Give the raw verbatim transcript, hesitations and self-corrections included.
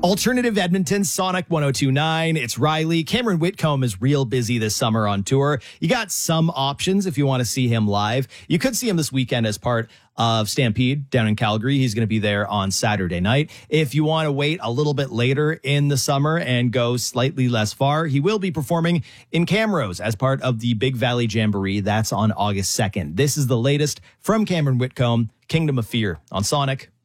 Alternative Edmonton, Sonic one oh two point nine. It's Riley. Cameron Whitcomb is real busy this summer on tour. You got some options if you want to see him live. You could see him this weekend as part of Stampede down in Calgary. He's going to be there on Saturday night. If you want to wait a little bit later in the summer and go slightly less far, he will be performing in Camrose as part of the Big Valley Jamboree. That's on August second. This is the latest from Cameron Whitcomb, Kingdom of Fear on Sonic